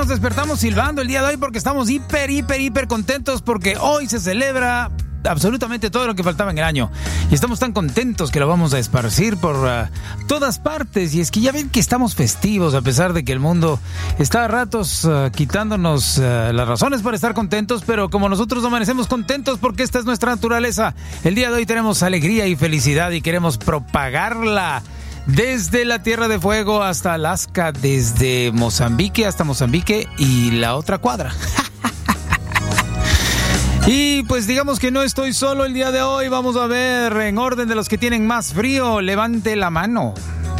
nos despertamos silbando el día de hoy porque estamos hiper contentos porque hoy se celebra absolutamente todo lo que faltaba en el año. Y estamos tan contentos que lo vamos a esparcir por todas partes. Y es que ya ven que estamos festivos a pesar de que el mundo está a ratos quitándonos las razones para estar contentos. Pero como nosotros amanecemos contentos porque esta es nuestra naturaleza, el día de hoy tenemos alegría y felicidad y queremos propagarla. Desde la Tierra de Fuego hasta Alaska, desde Mozambique hasta Mozambique y la otra cuadra. Y pues digamos que no estoy solo el día de hoy. Vamos a ver en orden de los que tienen más frío. Levante la mano.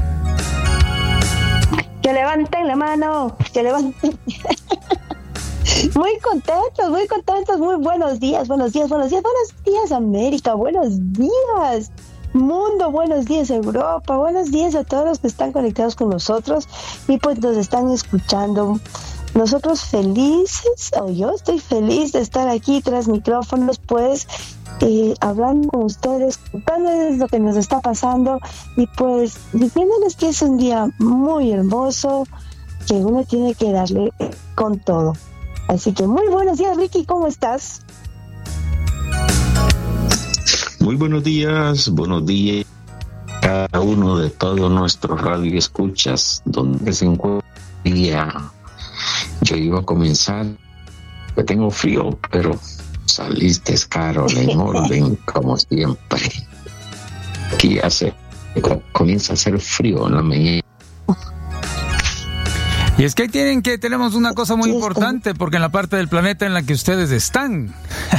Que levanten la mano. Que levanten. Muy contentos. Muy buenos días, América. Buenos días, mundo. Buenos días, Europa. Buenos días a todos los que están conectados con nosotros y pues nos están escuchando. Nosotros felices, o yo estoy feliz de estar aquí tras micrófonos, pues hablando con ustedes, contándoles lo que nos está pasando y pues diciéndoles que es un día muy hermoso, que uno tiene que darle con todo. Así que muy buenos días, Ricky, ¿cómo estás? Muy buenos días cada uno de todos nuestros radioescuchas, donde se encuentra. Yo iba a comenzar, que tengo frío, pero saliste, Carol, en orden, como siempre. Aquí comienza a hacer frío en la mañana. Y es que tenemos una cosa muy importante, porque en la parte del planeta en la que ustedes están,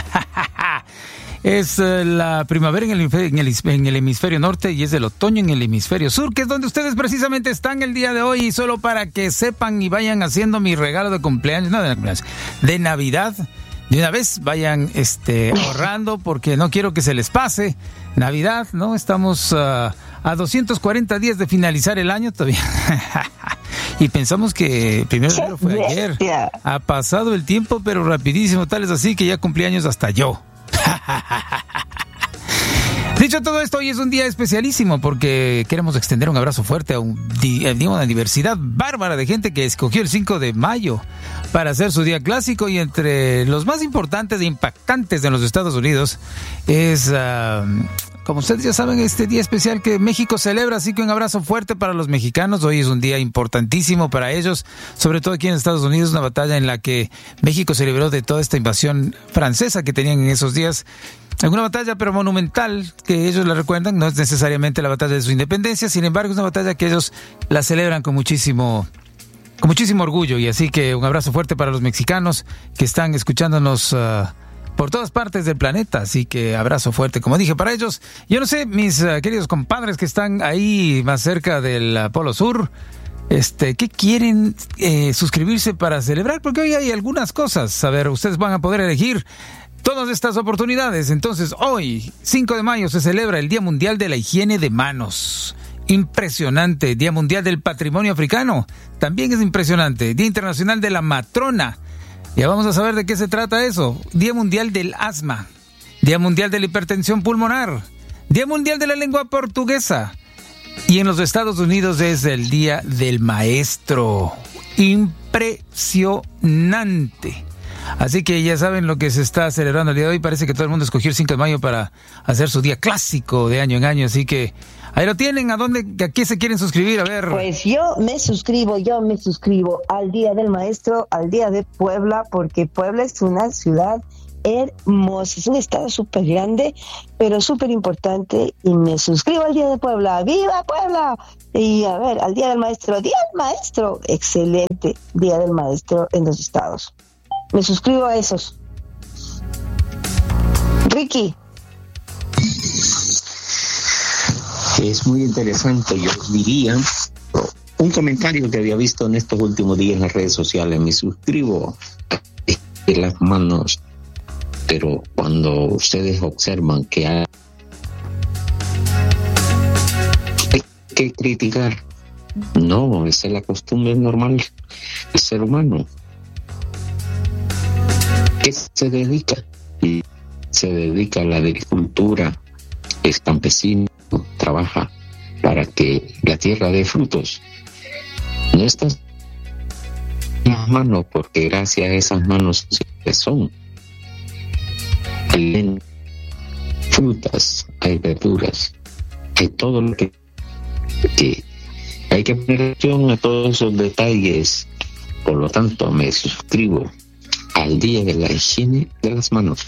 es la primavera en el hemisferio norte y es el otoño en el hemisferio sur, que es donde ustedes precisamente están el día de hoy. Y solo para que sepan y vayan haciendo mi regalo de cumpleaños, de Navidad, de una vez vayan ahorrando, porque no quiero que se les pase Navidad, ¿no? Estamos a 240 días de finalizar el año todavía. Y pensamos que primero de enero fue ayer. Ha pasado el tiempo, pero rapidísimo, tal es así que ya cumplí años hasta yo. Dicho todo esto, hoy es un día especialísimo porque queremos extender un abrazo fuerte a una diversidad bárbara de gente que escogió el 5 de mayo para hacer su día clásico. Y entre los más importantes e impactantes de los Estados Unidos es, como ustedes ya saben, este día especial que México celebra. Así que un abrazo fuerte para los mexicanos. Hoy es un día importantísimo para ellos, sobre todo aquí en Estados Unidos, una batalla en la que México se libró de toda esta invasión francesa que tenían en esos días. Una batalla pero monumental que ellos la recuerdan, no es necesariamente la batalla de su independencia, sin embargo es una batalla que ellos la celebran con muchísimo orgullo. Y así que un abrazo fuerte para los mexicanos que están escuchándonos por todas partes del planeta. Así que abrazo fuerte, como dije, para ellos. Yo no sé, mis queridos compadres que están ahí más cerca del Polo Sur, ¿qué quieren suscribirse para celebrar? Porque hoy hay algunas cosas. A ver, ustedes van a poder elegir todas estas oportunidades. Entonces, hoy, 5 de mayo, se celebra el Día Mundial de la Higiene de Manos. Impresionante. Día Mundial del Patrimonio Africano. También es impresionante. Día Internacional de la Matrona. Ya vamos a saber de qué se trata eso. Día Mundial del Asma. Día Mundial de la Hipertensión Pulmonar. Día Mundial de la Lengua Portuguesa. Y en los Estados Unidos es el Día del Maestro. Impresionante. Así que ya saben lo que se está celebrando el día de hoy. Parece que todo el mundo escogió el 5 de mayo para hacer su día clásico de año en año. Así que ahí lo tienen. ¿A qué se quieren suscribir? A ver. Pues yo me suscribo al Día del Maestro, al Día de Puebla, porque Puebla es una ciudad hermosa. Es un estado súper grande, pero súper importante. Y me suscribo al Día de Puebla. ¡Viva Puebla! Y a ver, al Día del Maestro. ¡Día del Maestro! Excelente Día del Maestro en los estados. Me suscribo a esos. Ricky. Es muy interesante, yo diría, un comentario que había visto en estos últimos días en las redes sociales. Me suscribo a las manos, pero cuando ustedes observan que hay que criticar, no, esa es la costumbre normal del ser humano. ¿Qué se dedica? Y se dedica a la agricultura, es campesino, trabaja para que la tierra dé frutos. No estás las manos, porque gracias a esas manos que son, hay frutas, hay verduras, hay todo lo que hay que poner atención a todos esos detalles. Por lo tanto, me suscribo al Día de la Higiene de las Manos.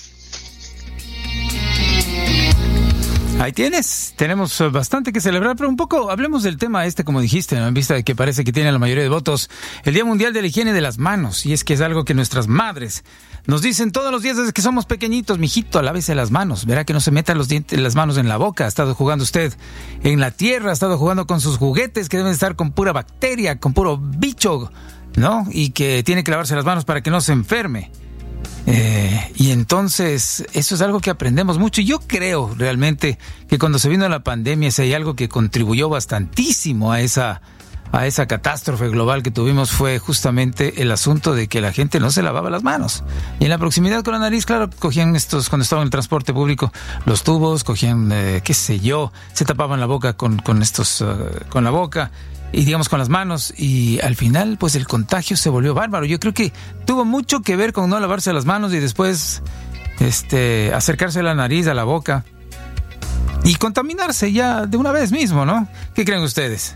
Ahí tenemos bastante que celebrar, pero un poco hablemos del tema como dijiste, ¿no? En vista de que parece que tiene la mayoría de votos, el Día Mundial de la Higiene de las Manos, y es que es algo que nuestras madres nos dicen todos los días desde que somos pequeñitos: mijito, lávese las manos, verá que no se metan las manos en la boca. Ha estado jugando usted en la tierra, ha estado jugando con sus juguetes que deben estar con pura bacteria, con puro bicho, ¿no? Y que tiene que lavarse las manos para que no se enferme. Y entonces eso es algo que aprendemos mucho, y yo creo realmente que cuando se vino la pandemia, si hay algo que contribuyó bastantísimo a esa catástrofe global que tuvimos, fue justamente el asunto de que la gente no se lavaba las manos. Y en la proximidad con la nariz, claro, cogían cuando estaban en el transporte público, los tubos, cogían, qué sé yo, se tapaban la boca con la boca, y digamos con las manos, y al final pues el contagio se volvió bárbaro. Yo creo que tuvo mucho que ver con no lavarse las manos y después acercarse a la nariz, a la boca, y contaminarse ya de una vez mismo, ¿no? ¿Qué creen ustedes?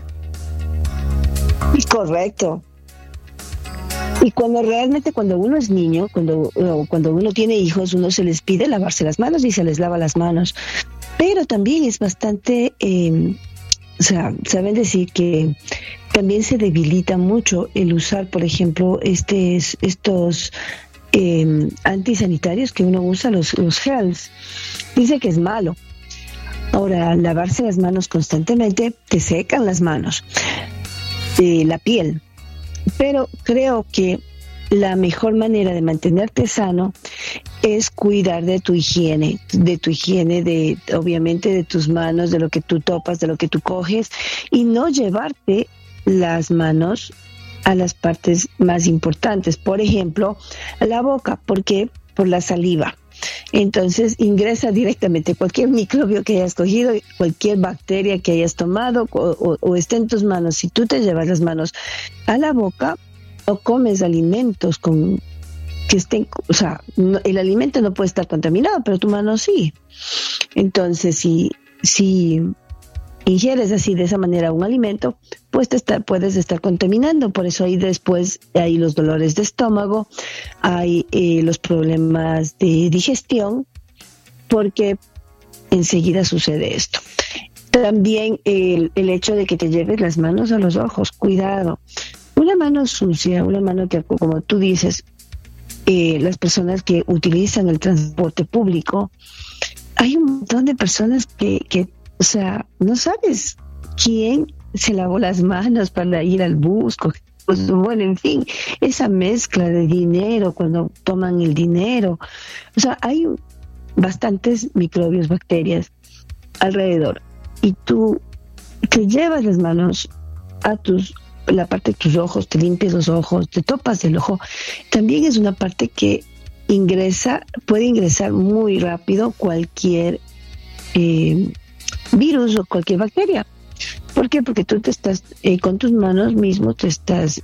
Correcto. Y cuando uno es niño, cuando uno tiene hijos, uno se les pide lavarse las manos y se les lava las manos. Pero también es bastante... saben decir que también se debilita mucho el usar, por ejemplo, estos antisanitarios que uno usa, los gels. Dice que es malo. Ahora, lavarse las manos constantemente te secan las manos, la piel. Pero creo que la mejor manera de mantenerte sano es cuidar de tu higiene, obviamente de tus manos, de lo que tú topas, de lo que tú coges, y no llevarte las manos a las partes más importantes. Por ejemplo, la boca, porque por la saliva. Entonces ingresa directamente cualquier microbio que hayas cogido, cualquier bacteria que hayas tomado o esté en tus manos. Si tú te llevas las manos a la boca o comes alimentos que estén, el alimento no puede estar contaminado, pero tu mano sí. Entonces, si ingieres así de esa manera un alimento, pues puedes estar contaminando. Por eso hay los dolores de estómago, hay los problemas de digestión, porque enseguida sucede esto. También el hecho de que te lleves las manos a los ojos, cuidado. Una mano sucia, una mano que, como tú dices, las personas que utilizan el transporte público, hay un montón de personas que no sabes quién se lavó las manos para ir al bus, bueno, en fin, esa mezcla de dinero cuando toman el dinero. Hay bastantes microbios, bacterias alrededor, y tú te llevas las manos a la parte de tus ojos, te limpias los ojos, te topas el ojo. También es una parte que puede ingresar muy rápido cualquier virus o cualquier bacteria. ¿Por qué? Porque tú te estás, con tus manos mismo te estás,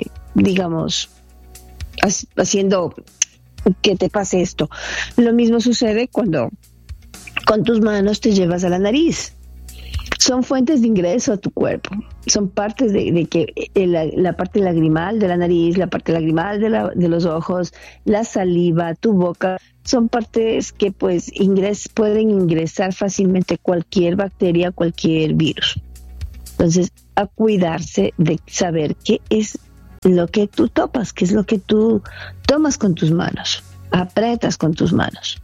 haciendo que te pase esto. Lo mismo sucede cuando con tus manos te llevas a la nariz. Son fuentes de ingreso a tu cuerpo. Son partes de que la parte lagrimal de la nariz, la parte lagrimal de los ojos, la saliva, tu boca, son partes que pues pueden ingresar fácilmente cualquier bacteria, cualquier virus. Entonces, a cuidarse de saber qué es lo que tú topas, qué es lo que tú tomas con tus manos, apretas con tus manos.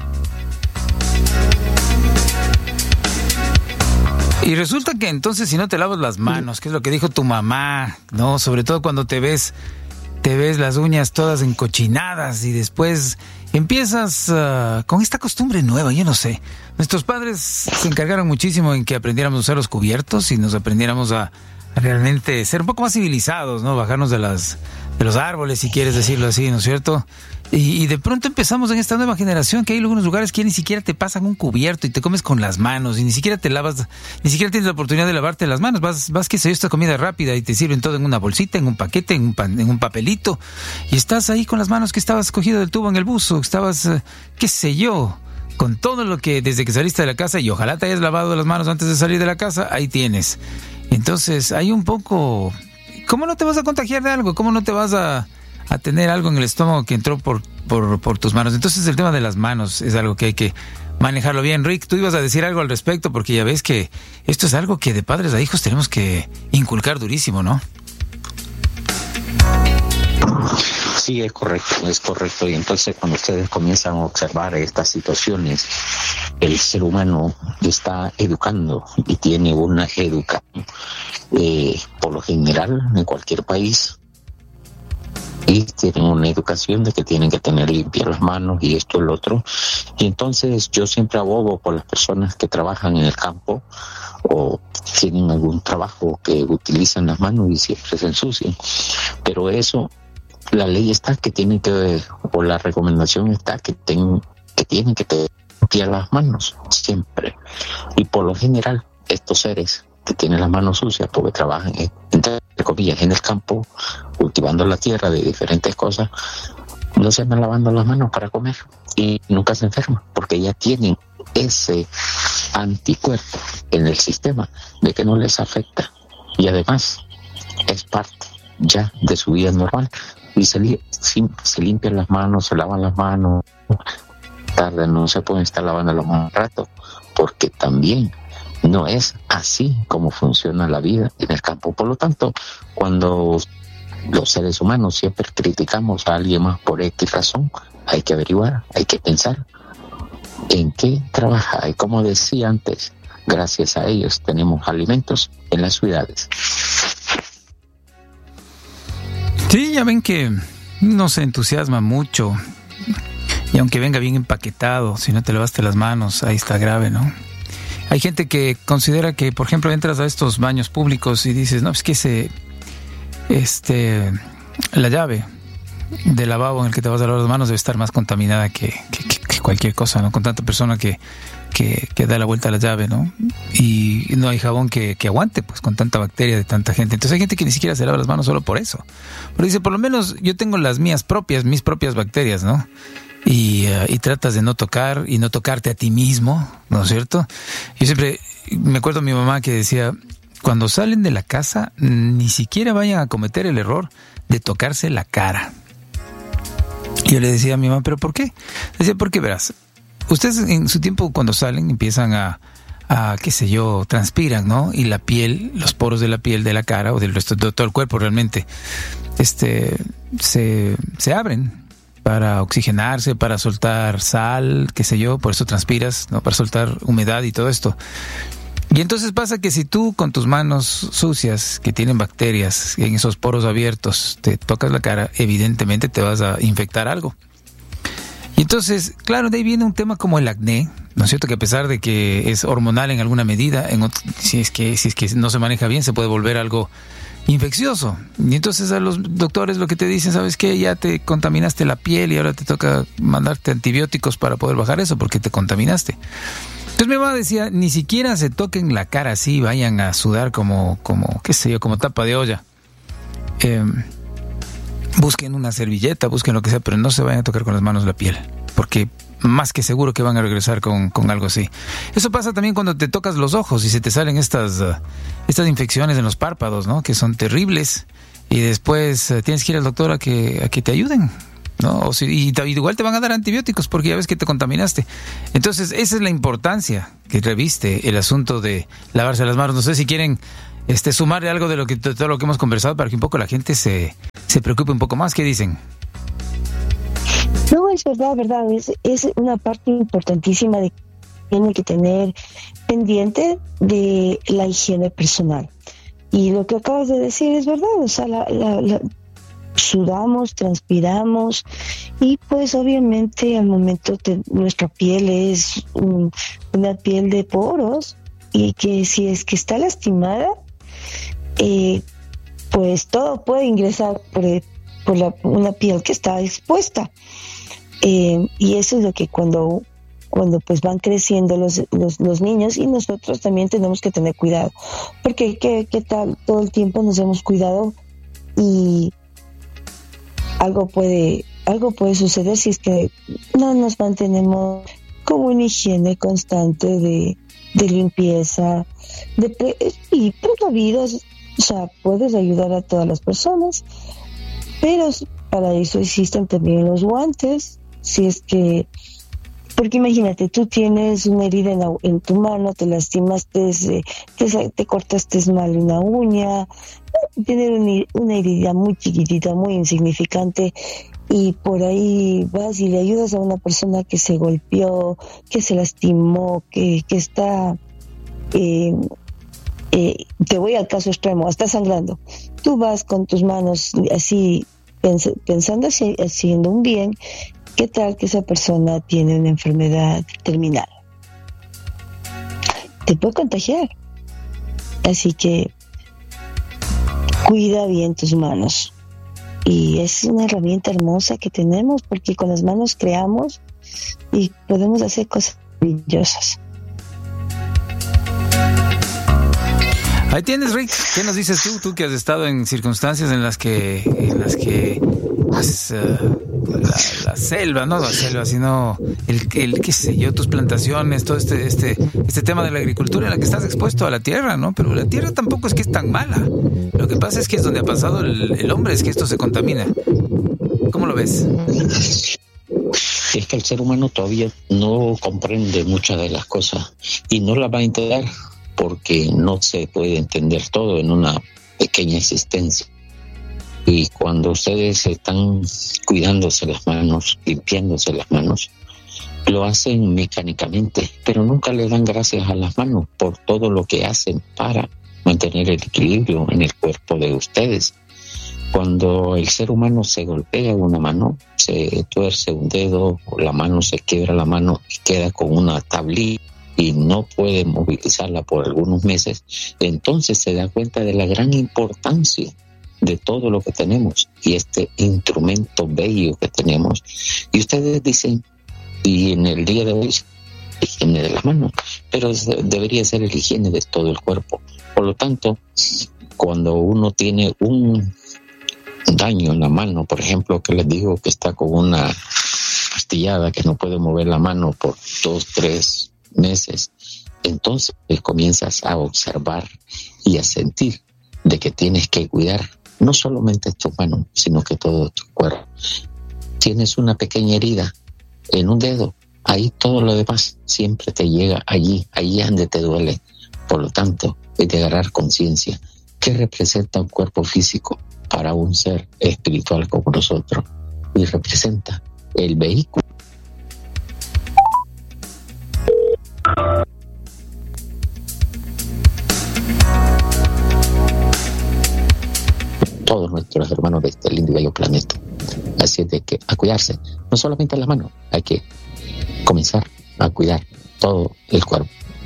Y resulta que entonces si no te lavas las manos, que es lo que dijo tu mamá, ¿no? Sobre todo cuando te ves las uñas todas encochinadas y después empiezas con esta costumbre nueva, yo no sé. Nuestros padres se encargaron muchísimo en que aprendiéramos a usar los cubiertos y nos aprendiéramos a realmente ser un poco más civilizados, ¿no? Bajarnos de los árboles, si quieres decirlo así, ¿no es cierto? Y de pronto empezamos en esta nueva generación que hay algunos lugares que ni siquiera te pasan un cubierto y te comes con las manos y ni siquiera te lavas, ni siquiera tienes la oportunidad de lavarte las manos. Vas que se esta comida rápida y te sirven todo en una bolsita, en un paquete, en un papelito, y estás ahí con las manos que estabas cogido del tubo en el buzo, estabas, qué sé yo, con todo lo que desde que saliste de la casa, y ojalá te hayas lavado las manos antes de salir de la casa, ahí tienes. Entonces hay un poco, ¿cómo no te vas a contagiar de algo? ¿Cómo no te vas a tener algo en el estómago que entró por tus manos? Entonces el tema de las manos es algo que hay que manejarlo bien. Rick, tú ibas a decir algo al respecto, porque ya ves que esto es algo que de padres a hijos tenemos que inculcar durísimo, ¿no? Sí, es correcto. Y entonces cuando ustedes comienzan a observar estas situaciones, el ser humano está educando y tiene una educación, por lo general, en cualquier país, y tienen una educación de que tienen que tener limpias las manos y esto y lo otro. Y entonces yo siempre abogo por las personas que trabajan en el campo o tienen algún trabajo que utilizan las manos y siempre se ensucian. Pero eso, la ley está que tienen que, o la recomendación está que tienen que limpiar las manos siempre. Y por lo general, estos seres que tienen las manos sucias porque trabajan, entre comillas, en el campo, cultivando la tierra de diferentes cosas, no se andan lavando las manos para comer y nunca se enferman porque ya tienen ese anticuerpo en el sistema de que no les afecta, y además es parte ya de su vida normal y se limpian las manos, se lavan las manos, tarde, no se pueden estar lavando las manos un rato, porque también no es así como funciona la vida en el campo. Por lo tanto, cuando los seres humanos siempre criticamos a alguien más por X razón, hay que averiguar, hay que pensar en qué trabaja. Y como decía antes, gracias a ellos tenemos alimentos en las ciudades. Sí, ya ven que no se entusiasma mucho. Y aunque venga bien empaquetado, si no te lavaste las manos, ahí está grave, ¿no? Hay gente que considera que, por ejemplo, entras a estos baños públicos y dices, no, es que la llave del lavabo en el que te vas a lavar las manos debe estar más contaminada que cualquier cosa, ¿no? Con tanta persona que da la vuelta a la llave, ¿no? Y no hay jabón que aguante, pues, con tanta bacteria de tanta gente. Entonces hay gente que ni siquiera se lava las manos solo por eso. Pero dice, por lo menos yo tengo las mis propias bacterias, ¿no? Y tratas de no tocar y no tocarte a ti mismo, ¿no es cierto? Yo siempre me acuerdo de mi mamá que decía, cuando salen de la casa, ni siquiera vayan a cometer el error de tocarse la cara. Y yo le decía a mi mamá, ¿pero por qué? Decía, porque verás, ustedes en su tiempo cuando salen empiezan a qué sé yo, transpiran, ¿no? Y la piel, los poros de la piel de la cara o del resto de todo el cuerpo realmente se abren para oxigenarse, para soltar sal, qué sé yo, por eso transpiras, ¿no? Para soltar humedad y todo esto. Y entonces pasa que si tú con tus manos sucias, que tienen bacterias en esos poros abiertos, te tocas la cara, evidentemente te vas a infectar algo. Y entonces, claro, de ahí viene un tema como el acné, ¿no es cierto? Que a pesar de que es hormonal en alguna medida, si es que no se maneja bien, se puede volver algo infeccioso. Y entonces a los doctores lo que te dicen, ¿sabes qué? Ya te contaminaste la piel y ahora te toca mandarte antibióticos para poder bajar eso porque te contaminaste. Entonces mi mamá decía, ni siquiera se toquen la cara así, vayan a sudar como qué sé yo, como tapa de olla. Busquen una servilleta, busquen lo que sea, pero no se vayan a tocar con las manos la piel, porque más que seguro que van a regresar con algo así. Eso pasa también cuando te tocas los ojos y se te salen estas infecciones en los párpados, ¿no? Que son terribles, y después tienes que ir al doctor a que te ayuden, ¿no? Y igual te van a dar antibióticos porque ya ves que te contaminaste. Entonces esa es la importancia que reviste el asunto de lavarse las manos. No sé si quieren sumarle algo de todo lo que hemos conversado para que un poco la gente se preocupe un poco más. ¿Qué dicen? No, es verdad. Es una parte importantísima de que tiene que tener pendiente de la higiene personal. Y lo que acabas de decir es verdad, o sea, sudamos, transpiramos y pues obviamente al momento nuestra piel es una piel de poros y que si es que está lastimada, pues todo puede ingresar por una piel que está expuesta. Y eso es lo que cuando pues van creciendo los niños, y nosotros también tenemos que tener cuidado, porque ¿qué tal? Todo el tiempo nos hemos cuidado y algo puede suceder si es que no nos mantenemos con una higiene constante de limpieza, y precavidos. O sea, puedes ayudar a todas las personas, pero para eso existen también los guantes. Si es que, porque imagínate, tú tienes una herida en tu mano, te lastimaste, te cortaste mal una uña, tener una herida muy chiquitita, muy insignificante, y por ahí vas y le ayudas a una persona que se golpeó, que se lastimó, que está... te voy al caso extremo, está sangrando. Tú vas con tus manos así, pensando haciendo un bien. ¿Qué tal que esa persona tiene una enfermedad terminal? Te puede contagiar. Así que cuida bien tus manos. Y es una herramienta hermosa que tenemos, porque con las manos creamos y podemos hacer cosas maravillosas. Ahí tienes, Rick. ¿Qué nos dices tú que has estado en circunstancias en las que haces la selva, no la selva, sino el qué sé yo, tus plantaciones, todo este tema de la agricultura en la que estás expuesto a la tierra, ¿no? Pero la tierra tampoco es que es tan mala. Lo que pasa es que es donde ha pasado el hombre, es que esto se contamina. ¿Cómo lo ves? Es que el ser humano todavía no comprende muchas de las cosas y no las va a entender, porque no se puede entender todo en una pequeña existencia. Y cuando ustedes están cuidándose las manos, limpiándose las manos, lo hacen mecánicamente, pero nunca le dan gracias a las manos por todo lo que hacen para mantener el equilibrio en el cuerpo de ustedes. Cuando el ser humano se golpea una mano, se tuerce un dedo, o la mano se quiebra la mano y queda con una tablilla y no puede movilizarla por algunos meses, entonces se da cuenta de la gran importancia de todo lo que tenemos y este instrumento bello que tenemos. Y ustedes dicen, y en el día de hoy, higiene de las manos, pero debería ser el higiene de todo el cuerpo. Por lo tanto, cuando uno tiene un daño en la mano, por ejemplo, que les digo que está con una astillada, que no puede mover la mano por 2-3 meses, entonces comienzas a observar y a sentir de que tienes que cuidar no solamente tus manos, sino que todo tu cuerpo. Tienes una pequeña herida en un dedo, ahí todo lo demás siempre te llega allí es donde te duele. Por lo tanto, es de agarrar conciencia. ¿Qué representa un cuerpo físico para un ser espiritual como nosotros? Y representa el vehículo. Todos nuestros hermanos de este lindo y bello planeta. Así es de que a cuidarse, no solamente las manos, hay que comenzar a cuidar todo el cuerpo.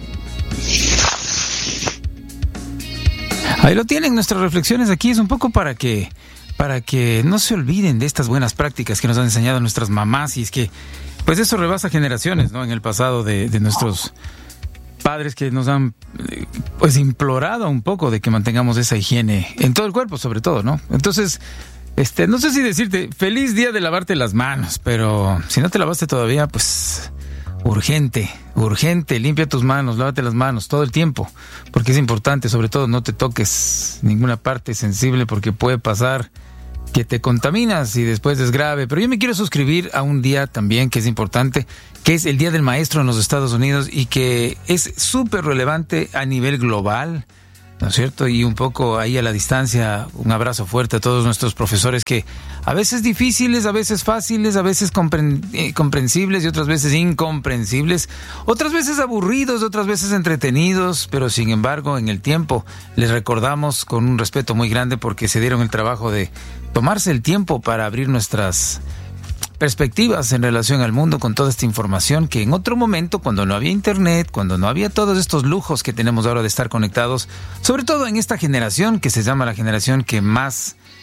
Ahí lo tienen, nuestras reflexiones aquí es un poco para que no se olviden de estas buenas prácticas que nos han enseñado nuestras mamás, y es que pues eso rebasa generaciones, ¿no? En el pasado de nuestros padres que nos han pues implorado un poco de que mantengamos esa higiene en todo el cuerpo, sobre todo, ¿no? Entonces, no sé si decirte feliz día de lavarte las manos, pero si no te lavaste todavía, pues urgente, limpia tus manos, lávate las manos todo el tiempo, porque es importante, sobre todo no te toques ninguna parte sensible, porque puede pasar que te contaminas y después es grave. Pero yo me quiero suscribir a un día también que es importante, que es el Día del Maestro en los Estados Unidos, y que es súper relevante a nivel global, ¿no es cierto? Y un poco ahí a la distancia, un abrazo fuerte a todos nuestros profesores, que a veces difíciles, a veces fáciles, a veces comprensibles y otras veces incomprensibles, otras veces aburridos, otras veces entretenidos, pero sin embargo en el tiempo les recordamos con un respeto muy grande, porque se dieron el trabajo de tomarse el tiempo para abrir nuestras perspectivas en relación al mundo con toda esta información que en otro momento, cuando no había internet, cuando no había todos estos lujos que tenemos ahora de estar conectados, sobre todo en esta generación que se llama la generación que más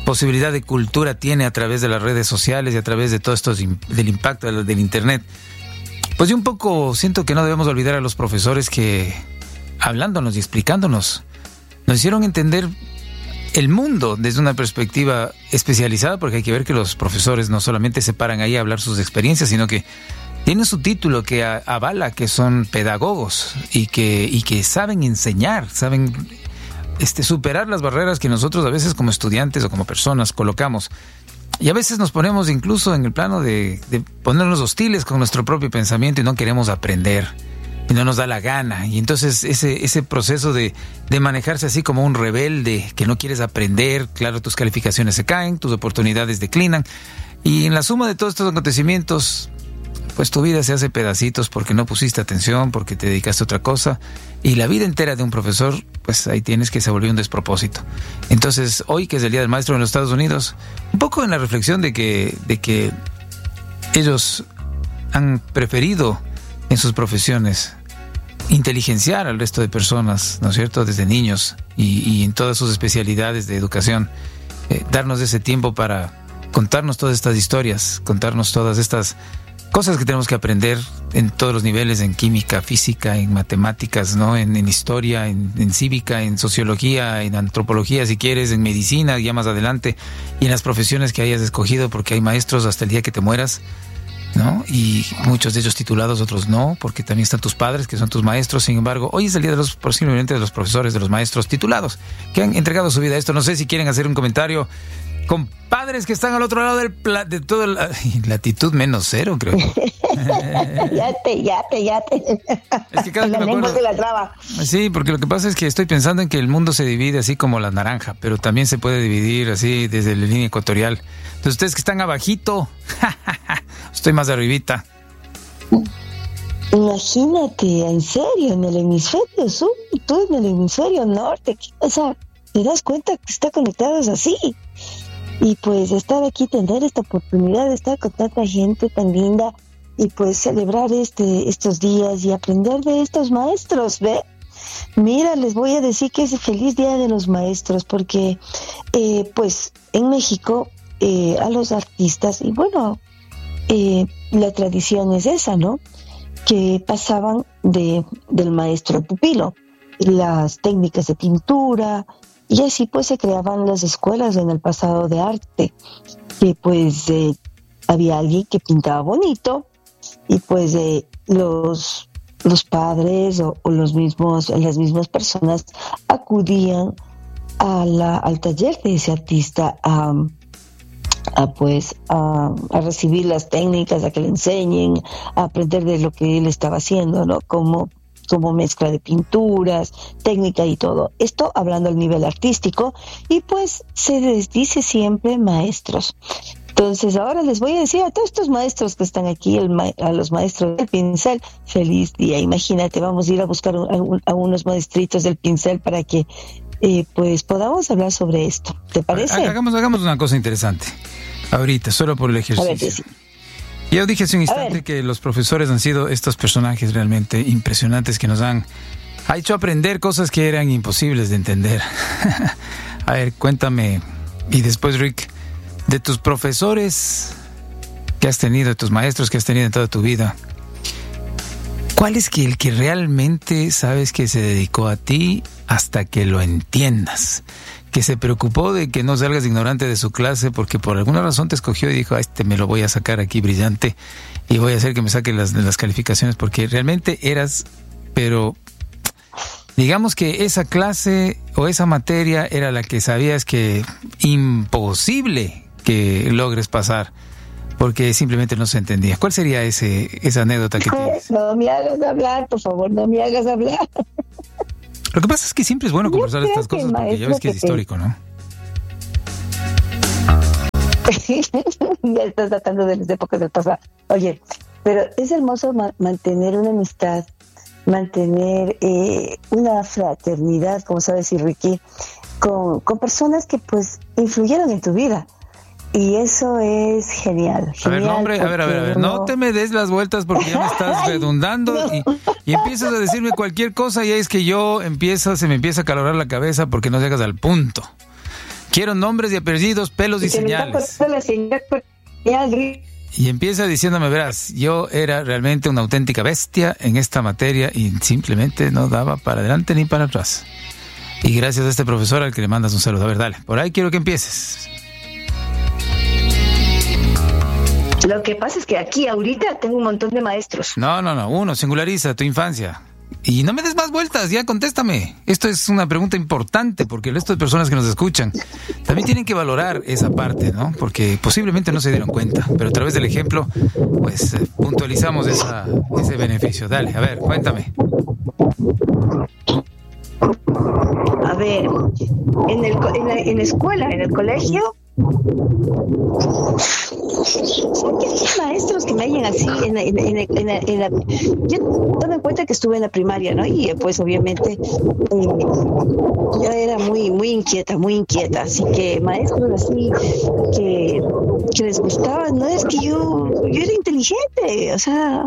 posibilidad de cultura tiene a través de las redes sociales y a través de todo esto del impacto del internet. Pues yo un poco siento que no debemos olvidar a los profesores que, hablándonos y explicándonos, nos hicieron entender el mundo desde una perspectiva especializada, porque hay que ver que los profesores no solamente se paran ahí a hablar sus experiencias, sino que tienen su título que avala que son pedagogos y que saben enseñar, saben superar las barreras que nosotros a veces como estudiantes o como personas colocamos. Y a veces nos ponemos incluso en el plano de ponernos hostiles con nuestro propio pensamiento y no queremos aprender. Y no nos da la gana. Y entonces ese proceso de manejarse así como un rebelde, que no quieres aprender, claro, tus calificaciones se caen, tus oportunidades declinan. Y en la suma de todos estos acontecimientos, pues tu vida se hace pedacitos porque no pusiste atención, porque te dedicaste a otra cosa. Y la vida entera de un profesor, pues ahí tienes que se volvió un despropósito. Entonces, hoy que es el Día del Maestro en los Estados Unidos, un poco en la reflexión de que ellos han preferido en sus profesiones inteligenciar al resto de personas, ¿no es cierto?, desde niños y en todas sus especialidades de educación, darnos ese tiempo para contarnos todas estas historias, contarnos todas estas cosas que tenemos que aprender en todos los niveles, en química, física, en matemáticas, ¿no?, en historia, en cívica, en sociología, en antropología, si quieres, en medicina, ya más adelante, y en las profesiones que hayas escogido, porque hay maestros hasta el día que te mueras, ¿no? Y muchos de ellos titulados, otros no, porque también están tus padres, que son tus maestros. Sin embargo, hoy es el día posiblemente de los profesores, de los maestros titulados, que han entregado su vida a esto. No sé si quieren hacer un comentario. Compadres que están al otro lado de todo latitud menos cero, creo. Yate. Es que cada vez la me lengua acuerdo. se la traba. Sí, porque lo que pasa es que estoy pensando en que el mundo se divide así como la naranja, pero también se puede dividir así desde la línea ecuatorial. Entonces ustedes que están abajito, estoy más arribita. Imagínate, en serio, en el hemisferio sur, tú en el hemisferio norte, o sea, te das cuenta que está conectados así. Y pues estar aquí, tener esta oportunidad de estar con tanta gente tan linda y pues celebrar estos días y aprender de estos maestros, ¿ve? Mira, les voy a decir que es el feliz Día de los Maestros, porque pues en México a los artistas, y bueno, la tradición es esa, ¿no?, que pasaban del maestro al pupilo, las técnicas de pintura, y así pues se creaban las escuelas en el pasado de arte, que pues había alguien que pintaba bonito, y pues los padres o las mismas personas acudían al taller de ese artista a recibir las técnicas, a que le enseñen, a aprender de lo que él estaba haciendo, ¿no? Como mezcla de pinturas, técnica y todo. Esto hablando al nivel artístico, y pues se les dice siempre maestros. Entonces ahora les voy a decir a todos estos maestros que están aquí, a los maestros del pincel, feliz día. Imagínate, vamos a ir a buscar a unos maestritos del pincel para que pues podamos hablar sobre esto. ¿Te parece? Hagamos una cosa interesante. Ahorita, solo por el ejercicio. A ver, sí. Yo dije hace un instante que los profesores han sido estos personajes realmente impresionantes que nos ha hecho aprender cosas que eran imposibles de entender. A ver, cuéntame, y después Rick, de tus profesores que has tenido, de tus maestros que has tenido en toda tu vida, ¿cuál es el que realmente sabes que se dedicó a ti hasta que lo entiendas? Que se preocupó de que no salgas ignorante de su clase porque por alguna razón te escogió y dijo, me lo voy a sacar aquí brillante y voy a hacer que me saque las calificaciones, porque realmente eras, pero digamos que esa clase o esa materia era la que sabías que imposible que logres pasar porque simplemente no se entendía. ¿Cuál sería esa anécdota que tienes? No me hagas hablar, por favor, no me hagas hablar. Lo que pasa es que siempre es bueno conversar estas cosas porque ya ves que es histórico, ¿no? Ya estás tratando de las épocas del pasado. Oye, pero es hermoso mantener una amistad, mantener una fraternidad, como sabe decir Ricky, con personas que pues influyeron en tu vida. Y eso es genial. A ver, hombre, a ver, no te me des las vueltas porque ya me estás redundando y empiezas a decirme cualquier cosa y es que se me empieza a acalorar la cabeza porque no llegas al punto. Quiero nombres y apellidos, pelos y señales. Y empieza diciéndome, verás, yo era realmente una auténtica bestia en esta materia y simplemente no daba para adelante ni para atrás. Y gracias a este profesor al que le mandas un saludo. A ver, dale, por ahí quiero que empieces. Lo que pasa es que aquí ahorita tengo un montón de maestros. No, uno, singulariza tu infancia. Y no me des más vueltas, ya contéstame. Esto es una pregunta importante porque el resto de personas que nos escuchan también tienen que valorar esa parte, ¿no? Porque posiblemente no se dieron cuenta, pero a través del ejemplo, pues puntualizamos ese beneficio. Dale, a ver, cuéntame. A ver, en la escuela, en el colegio, ¿qué maestros que me hayan así yo tomo en cuenta que estuve en la primaria, ¿no? Y pues obviamente yo era muy inquieta, así que maestros así que les gustaba, no es que yo era inteligente, o sea.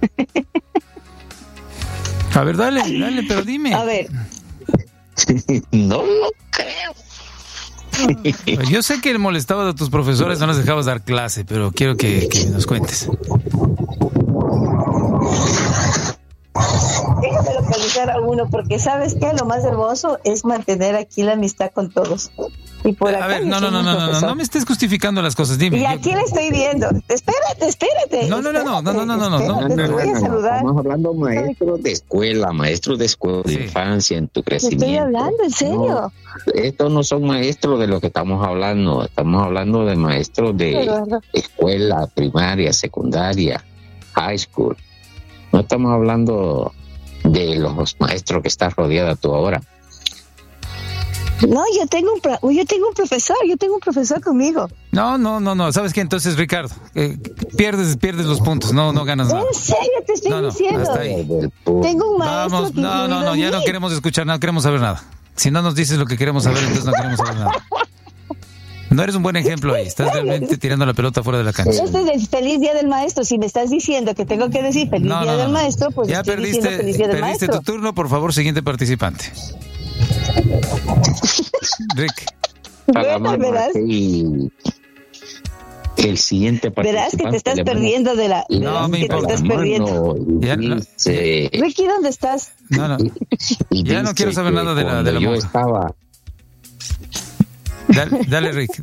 A ver, dale, pero dime. A ver. No lo creo. Pues yo sé que molestabas a tus profesores, no les dejabas dar clase, pero quiero que nos cuentes. Déjame localizar a uno, porque ¿sabes qué? Lo más hermoso es mantener aquí la amistad con todos. Y por acá a ver, no me estés justificando las cosas, dime. Y aquí la estoy viendo. Espérate. No. Te voy a saludar. Estamos hablando maestros de escuela, de infancia, en tu crecimiento. Estoy hablando, en serio. No, estos no son maestros de lo que estamos hablando. Estamos hablando de maestros de escuela, primaria, secundaria, high school. No estamos hablando de los maestros que estás rodeada tú ahora. No, yo tengo un profesor conmigo. No, ¿sabes qué? Entonces, Ricardo, pierdes los puntos, no ganas nada. ¿En serio te estoy diciendo? Hasta ahí. Tengo un maestro. Vamos, no, ya no queremos escuchar nada, no queremos saber nada. Si no nos dices lo que queremos saber, entonces no queremos saber nada. No eres un buen ejemplo ahí, estás realmente tirando la pelota fuera de la cancha. Este es el feliz día del maestro. Si me estás diciendo que tengo que decir feliz día del maestro, pues ya estoy diciendo feliz día del maestro. Perdiste tu turno, por favor, siguiente participante. Rick. Verás. El siguiente participante. Verás que te estás perdiendo de la. No me importa. Te estás perdiendo. Ricky, ¿dónde estás? No. Ya no quiero saber nada de la yo monja. Estaba. Dale, Rick.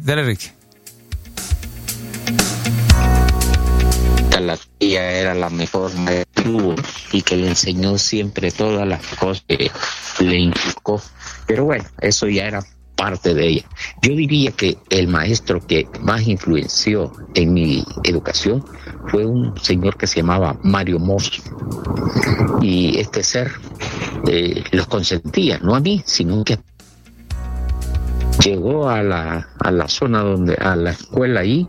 La tía era la mejor maestra y que le enseñó siempre todas las cosas que le inculcó. Pero bueno, eso ya era parte de ella. Yo diría que el maestro que más influenció en mi educación fue un señor que se llamaba Mario Moss. Y este ser los consentía, no a mí, sino que llegó a la zona a la escuela ahí.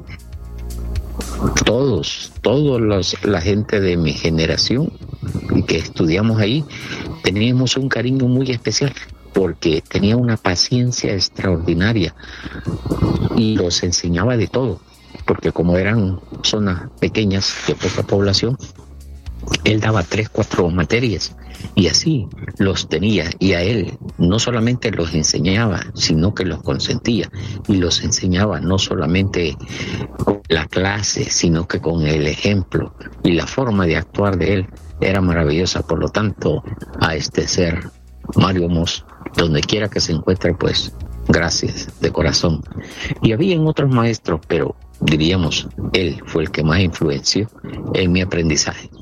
Todos la gente de mi generación y que estudiamos ahí teníamos un cariño muy especial porque tenía una paciencia extraordinaria y los enseñaba de todo, porque como eran zonas pequeñas de poca población, él daba 3-4 materias y así los tenía, y a él no solamente los enseñaba, sino que los consentía, y los enseñaba no solamente con la clase, sino que con el ejemplo, y la forma de actuar de él era maravillosa. Por lo tanto, a este ser, Mario Moss, donde quiera que se encuentre, pues gracias de corazón. Y habían otros maestros, pero diríamos, él fue el que más influenció en mi aprendizaje.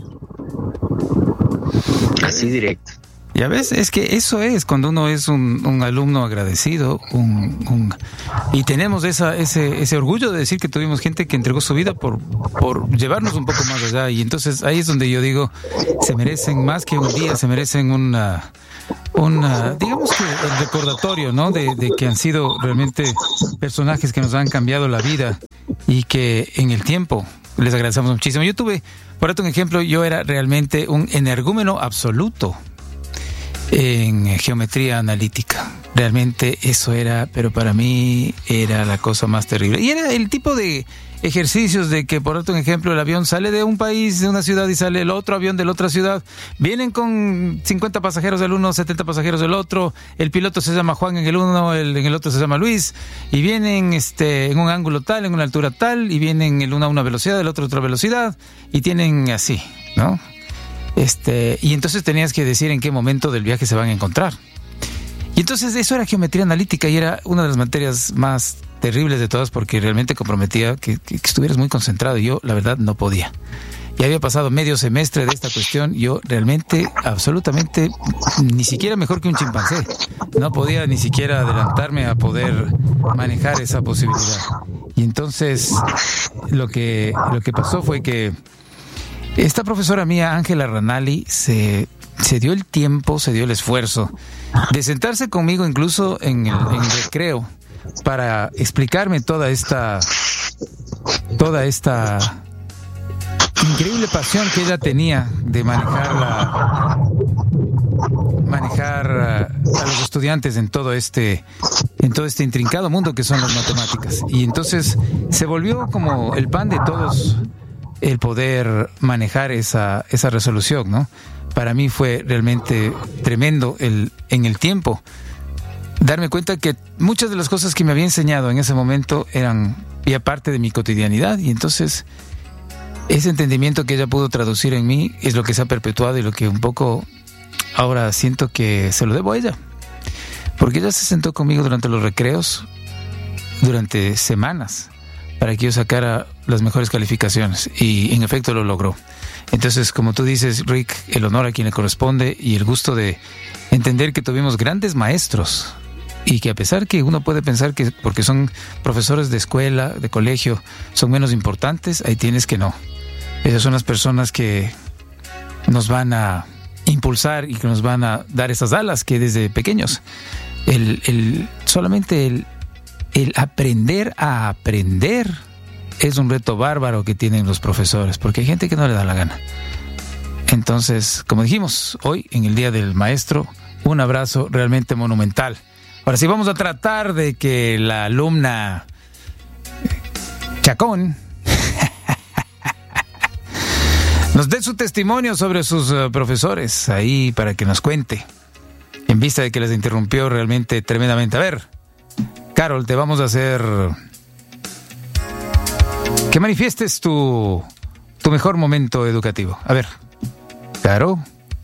Así directo. Ya ves, es que eso es cuando uno es un alumno agradecido, y tenemos ese orgullo de decir que tuvimos gente que entregó su vida por llevarnos un poco más allá, y entonces ahí es donde yo digo, se merecen más que un día, se merecen una digamos que el recordatorio, ¿no? De que han sido realmente personajes que nos han cambiado la vida y que en el tiempo les agradecemos muchísimo. Yo tuve, por darte un ejemplo, yo era realmente un energúmeno absoluto en geometría analítica. realmente eso era, pero para mí era la cosa más terrible. Y era el tipo de ejercicios de que, por otro ejemplo, el avión sale de un país, de una ciudad, y sale el otro avión de la otra ciudad. Vienen con 50 pasajeros del uno, 70 pasajeros del otro. El piloto se llama Juan en el uno, en el otro se llama Luis. Y vienen en un ángulo tal, en una altura tal, y vienen el uno a una velocidad, el otro a otra velocidad. Y tienen así, ¿no? Y entonces tenías que decir en qué momento del viaje se van a encontrar. Y entonces eso era geometría analítica y era una de las materias más terribles de todas porque realmente comprometía que estuvieras muy concentrado y yo la verdad no podía. Ya había pasado medio semestre de esta cuestión, yo realmente absolutamente ni siquiera mejor que un chimpancé. No podía ni siquiera adelantarme a poder manejar esa posibilidad. Y entonces lo que pasó fue que esta profesora mía, Ángela Ranalli, se dio el tiempo, se dio el esfuerzo de sentarse conmigo incluso en el recreo para explicarme toda esta increíble pasión que ella tenía de manejar a los estudiantes en todo este intrincado mundo que son las matemáticas. Y entonces se volvió como el pan de todos el poder manejar esa resolución, ¿no? Para mí fue realmente tremendo en el tiempo darme cuenta que muchas de las cosas que me había enseñado en ese momento eran ya parte de mi cotidianidad y entonces ese entendimiento que ella pudo traducir en mí es lo que se ha perpetuado y lo que un poco ahora siento que se lo debo a ella, porque ella se sentó conmigo durante los recreos durante semanas para que yo sacara las mejores calificaciones y en efecto lo logró. Entonces, como tú dices, Rick, el honor a quien le corresponde y el gusto de entender que tuvimos grandes maestros y que a pesar que uno puede pensar que porque son profesores de escuela, de colegio, son menos importantes, ahí tienes que no. Esas son las personas que nos van a impulsar y que nos van a dar esas alas que desde pequeños, solamente el aprender a aprender es un reto bárbaro que tienen los profesores, porque hay gente que no le da la gana. Entonces, como dijimos, hoy, en el Día del Maestro, un abrazo realmente monumental. Ahora sí, vamos a tratar de que la alumna Chacón nos dé su testimonio sobre sus profesores, ahí para que nos cuente, en vista de que les interrumpió realmente tremendamente. A ver, Carol, te vamos a hacer que manifiestes tu mejor momento educativo. A ver, Caro.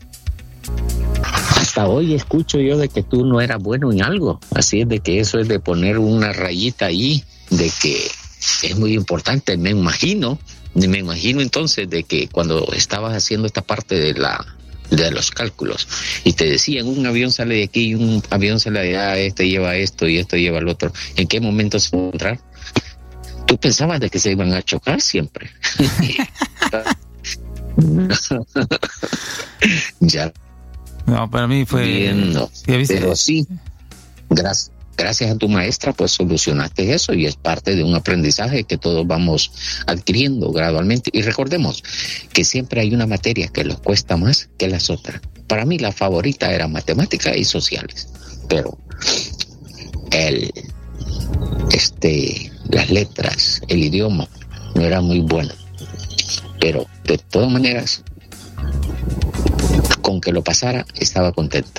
Hasta hoy escucho yo de que tú no eras bueno en algo. Así es de que eso es de poner una rayita ahí, de que es muy importante. Me imagino entonces de que cuando estabas haciendo esta parte de los cálculos y te decían un avión sale de aquí y un avión sale de allá, este lleva esto y esto lleva el otro, ¿en qué momento se va a encontrar? Tú pensabas de que se iban a chocar siempre. Ya. No, para mí fue bien, no. Pero sí, gracias a tu maestra, pues solucionaste eso y es parte de un aprendizaje que todos vamos adquiriendo gradualmente. Y recordemos que siempre hay una materia que les cuesta más que las otras. Para mí la favorita era matemática y sociales, pero las letras, el idioma no era muy bueno. Pero de todas maneras, con que lo pasara, estaba contento.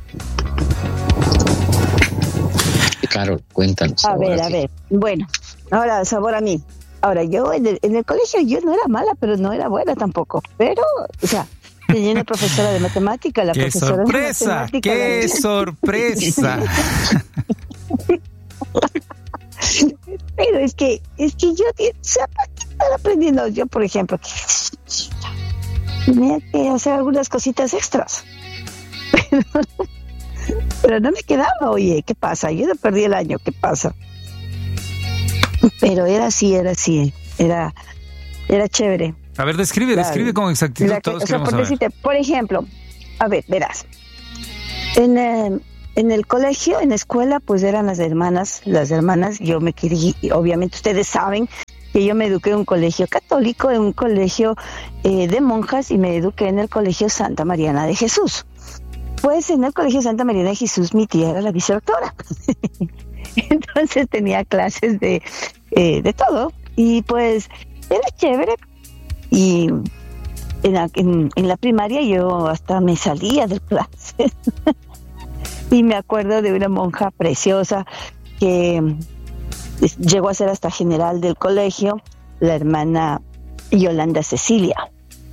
Carol, cuéntanos. A ver. Bueno, ahora sabor a mí. Ahora, yo en el colegio yo no era mala, pero no era buena tampoco. Pero, o sea, tenía una profesora de matemática, la ¡qué profesora sorpresa! de matemática. ¡Qué sorpresa! Pero es que yo estar aprendiendo. Yo, por ejemplo, tenía que hacer algunas cositas extras. Pero no me quedaba, oye, ¿qué pasa? Yo no perdí el año, ¿qué pasa? Pero era así, era chévere. A ver, describe con exactitud. Todos queremos saber. Por ejemplo, a ver, verás. En el colegio, en la escuela, pues eran las hermanas, yo me quería, obviamente ustedes saben que yo me eduqué en un colegio católico, en un colegio de monjas y me eduqué en el colegio Santa Mariana de Jesús. Pues en el Colegio Santa María de Jesús mi tía era la vicedoctora. Entonces tenía clases de todo. Y pues era chévere. Y en la primaria yo hasta me salía de clases. Y me acuerdo de una monja preciosa que llegó a ser hasta general del colegio, la hermana Yolanda Cecilia.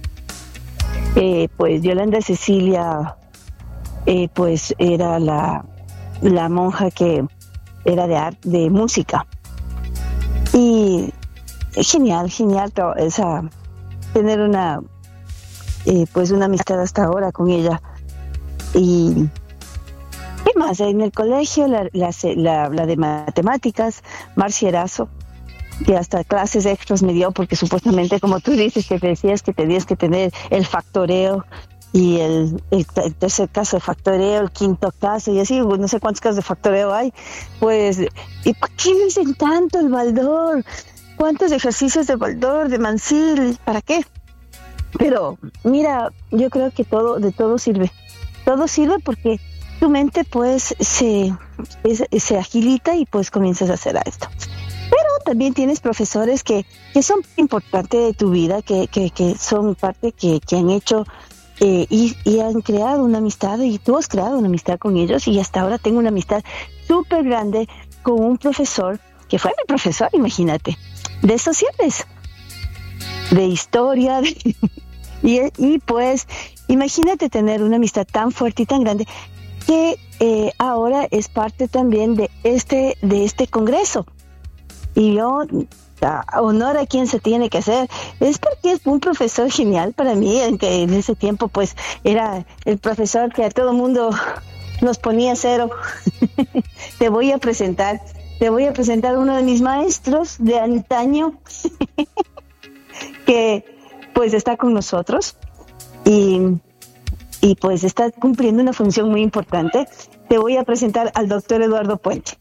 Pues Yolanda Cecilia pues era la monja que era de música. Y genial tener una amistad hasta ahora con ella. Y ¿qué más? En el colegio la de matemáticas, Marcia Erazo, que hasta clases extras me dio porque supuestamente, como tú dices, que decías que tenías que tener el factoreo y el tercer caso de factoreo, el quinto caso y así, no sé cuántos casos de factoreo hay. Pues, ¿y por qué dicen tanto el Baldor? ¿Cuántos ejercicios de Baldor, de Mansil? ¿Para qué? Pero mira, yo creo que de todo sirve. Todo sirve porque tu mente pues se agilita y pues comienzas a hacer esto. Pero también tienes profesores que son importantes de tu vida, que son parte que han hecho y han creado una amistad, y tú has creado una amistad con ellos, y hasta ahora tengo una amistad súper grande con un profesor que fue mi profesor, imagínate, de sociales, de historia, y pues imagínate tener una amistad tan fuerte y tan grande que ahora es parte también de este congreso. Y yo, honor a quien se tiene que hacer, es porque es un profesor genial para mí, que en ese tiempo pues era el profesor que a todo mundo nos ponía cero. Te voy a presentar a uno de mis maestros de antaño que pues está con nosotros y pues está cumpliendo una función muy importante. Te voy a presentar al doctor Eduardo Puente.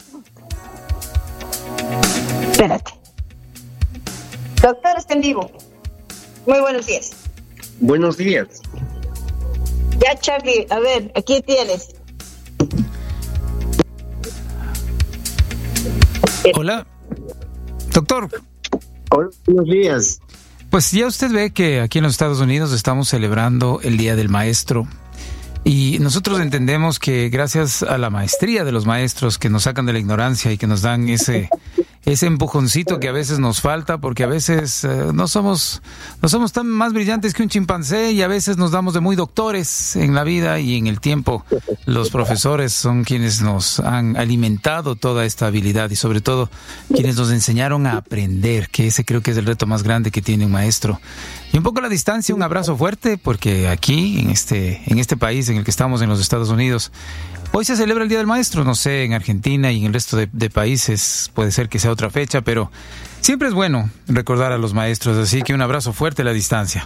Espérate. Doctor, está en vivo. Muy buenos días. Buenos días. Ya, Charlie, a ver, aquí tienes. Hola, doctor. Hola, buenos días. Pues ya usted ve que aquí en los Estados Unidos estamos celebrando el Día del Maestro. Y nosotros entendemos que gracias a la maestría de los maestros que nos sacan de la ignorancia y que nos dan ese empujoncito que a veces nos falta, porque a veces no somos tan más brillantes que un chimpancé, y a veces nos damos de muy doctores en la vida y en el tiempo. Los profesores son quienes nos han alimentado toda esta habilidad y sobre todo quienes nos enseñaron a aprender, que ese creo que es el reto más grande que tiene un maestro. Y un poco a la distancia, un abrazo fuerte, porque aquí, en este país en el que estamos, en los Estados Unidos, hoy se celebra el Día del Maestro. No sé, en Argentina y en el resto de países puede ser que sea otra fecha, pero siempre es bueno recordar a los maestros, así que un abrazo fuerte a la distancia.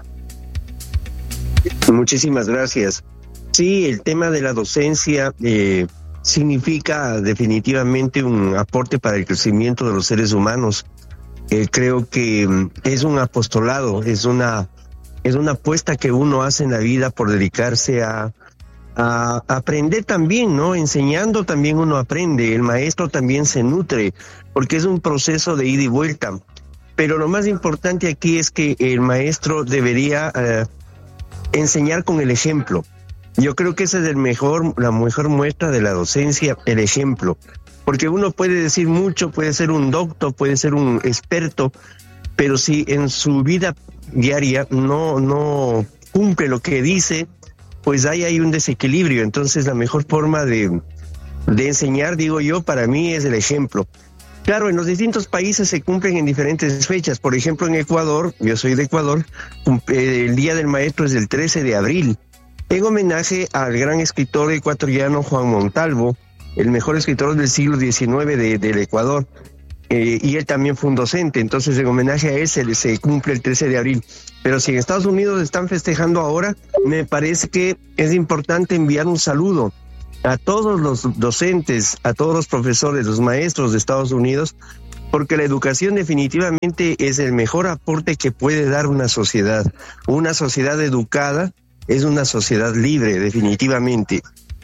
Muchísimas gracias. Sí, el tema de la docencia significa definitivamente un aporte para el crecimiento de los seres humanos. Creo que es un apostolado, es una apuesta que uno hace en la vida por dedicarse a aprender también, ¿no? Enseñando también uno aprende, el maestro también se nutre, porque es un proceso de ida y vuelta. Pero lo más importante aquí es que el maestro debería enseñar con el ejemplo. Yo creo que esa es la mejor muestra de la docencia, el ejemplo. Porque uno puede decir mucho, puede ser un doctor, puede ser un experto, pero si en su vida diaria no cumple lo que dice, pues ahí hay un desequilibrio. Entonces la mejor forma de enseñar, digo yo, para mí es el ejemplo. Claro, en los distintos países se cumplen en diferentes fechas. Por ejemplo, en Ecuador, yo soy de Ecuador, el Día del Maestro es el 13 de abril, en homenaje al gran escritor ecuatoriano Juan Montalvo, el mejor escritor del siglo XIX del Ecuador, y él también fue un docente. Entonces en homenaje a él se cumple el 13 de abril. Pero si en Estados Unidos están festejando ahora, me parece que es importante enviar un saludo a todos los docentes, a todos los profesores, los maestros de Estados Unidos, porque la educación definitivamente es el mejor aporte que puede dar una sociedad educada, es una sociedad libre, definitivamente.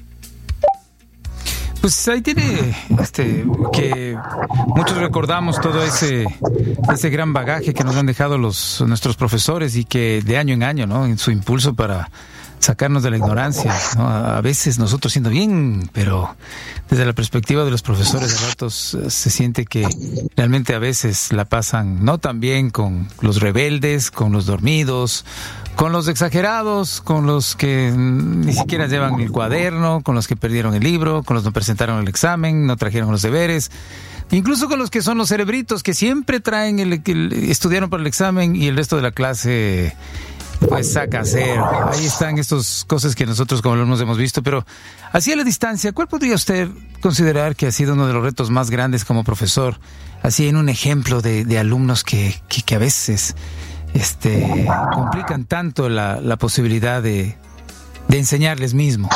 Pues ahí tiene que muchos recordamos todo ese gran bagaje que nos han dejado nuestros profesores y que de año en año, ¿no? En su impulso para sacarnos de la ignorancia, ¿no? A veces nosotros siendo bien, pero desde la perspectiva de los profesores a ratos se siente que realmente a veces la pasan no tan bien con los rebeldes, con los dormidos, con los exagerados, con los que ni siquiera llevan el cuaderno, con los que perdieron el libro, con los que no presentaron el examen, no trajeron los deberes, incluso con los que son los cerebritos que siempre traen estudiaron para el examen y el resto de la clase pues saca cero. Ahí están estas cosas que nosotros como alumnos hemos visto, pero así a la distancia, ¿cuál podría usted considerar que ha sido uno de los retos más grandes como profesor? Así en un ejemplo de alumnos que a veces complican tanto la posibilidad de enseñarles mismo.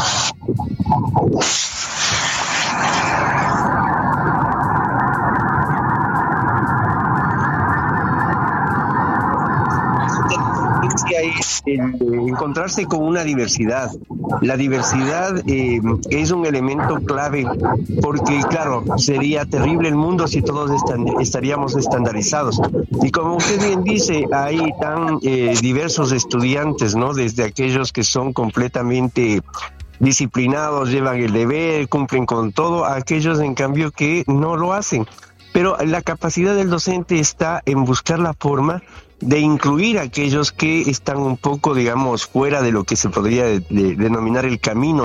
Encontrarse con una diversidad. La diversidad es un elemento clave porque, claro, sería terrible el mundo si todos estaríamos estandarizados. Y como usted bien dice, hay tan diversos estudiantes, ¿no? Desde aquellos que son completamente disciplinados, llevan el deber, cumplen con todo, a aquellos en cambio que no lo hacen. Pero la capacidad del docente está en buscar la forma de incluir a aquellos que están un poco, digamos, fuera de lo que se podría denominar el camino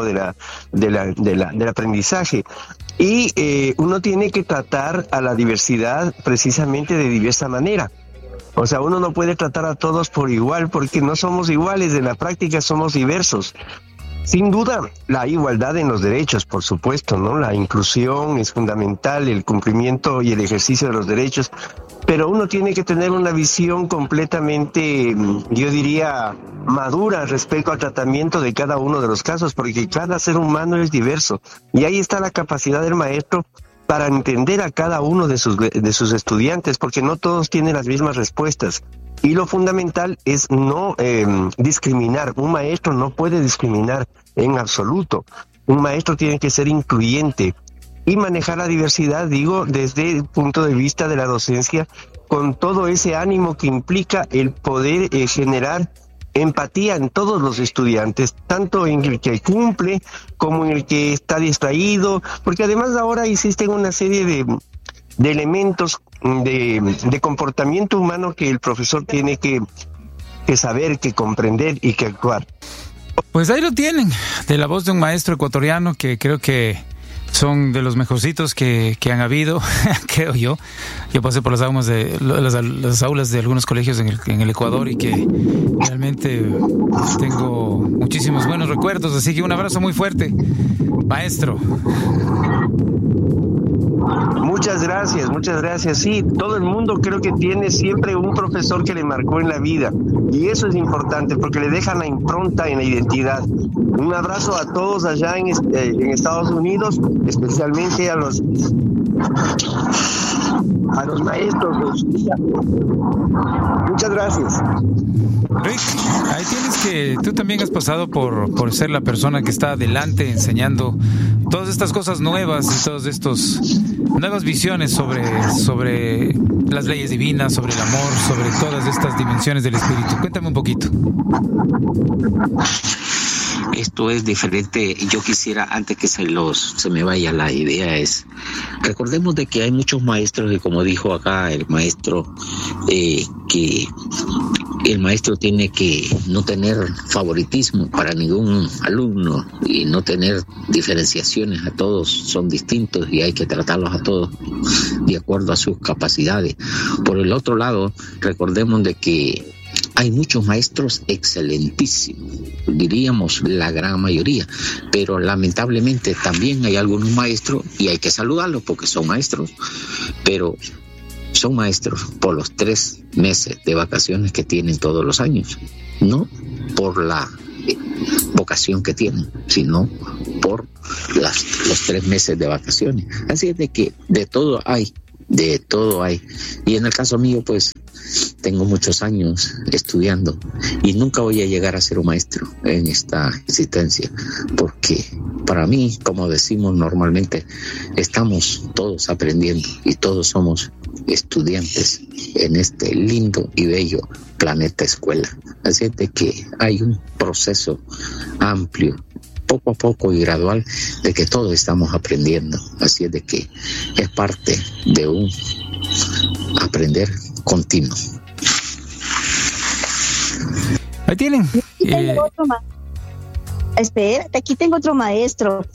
del aprendizaje. Y uno tiene que tratar a la diversidad precisamente de diversa manera. O sea, uno no puede tratar a todos por igual porque no somos iguales, en la práctica somos diversos. Sin duda, la igualdad en los derechos, por supuesto, ¿no? La inclusión es fundamental, el cumplimiento y el ejercicio de los derechos, pero uno tiene que tener una visión completamente, yo diría, madura respecto al tratamiento de cada uno de los casos, porque cada ser humano es diverso. Y ahí está la capacidad del maestro para entender a cada uno de sus estudiantes, porque no todos tienen las mismas respuestas. Y lo fundamental es no discriminar. Un maestro no puede discriminar en absoluto. Un maestro tiene que ser incluyente y manejar la diversidad, digo, desde el punto de vista de la docencia, con todo ese ánimo que implica el poder generar empatía en todos los estudiantes, tanto en el que cumple como en el que está distraído, porque además ahora existen una serie de elementos de comportamiento humano que el profesor tiene que saber, que comprender y que actuar. Pues ahí lo tienen, de la voz de un maestro ecuatoriano que creo que son de los mejorcitos que han habido, creo yo. Yo pasé por las aulas de algunos colegios en el Ecuador y que realmente tengo muchísimos buenos recuerdos, así que un abrazo muy fuerte, maestro. Muchas gracias. Sí, todo el mundo creo que tiene siempre un profesor que le marcó en la vida y eso es importante porque le dejan la impronta en la identidad. Un abrazo a todos allá en Estados Unidos, especialmente a los maestros. Muchas gracias. Rick, ahí tienes que tú también has pasado por ser la persona que está adelante enseñando todas estas cosas nuevas y todas estas nuevas visiones sobre las leyes divinas, sobre el amor, sobre todas estas dimensiones del espíritu. Cuéntame un poquito. Esto es diferente. Yo quisiera, antes que se me vaya la idea, recordemos de que hay muchos maestros que, como dijo acá el maestro, que el maestro tiene que no tener favoritismo para ningún alumno y no tener diferenciaciones. A todos son distintos y hay que tratarlos a todos de acuerdo a sus capacidades. Por el otro lado, recordemos de que hay muchos maestros excelentísimos, diríamos la gran mayoría, pero lamentablemente también hay algunos maestros, y hay que saludarlos porque son maestros, pero son maestros por los 3 meses de vacaciones que tienen todos los años, no por la vocación que tienen, sino por los 3 meses de vacaciones. Así es de que de todo hay. Y en el caso mío, pues, tengo muchos años estudiando y nunca voy a llegar a ser un maestro en esta existencia, porque para mí, como decimos normalmente, estamos todos aprendiendo y todos somos estudiantes en este lindo y bello planeta escuela. Así es de que hay un proceso amplio, poco a poco y gradual, de que todos estamos aprendiendo. Así es de que es parte de un aprender continuo. Ahí tienen. Espérate, aquí tengo otro maestro.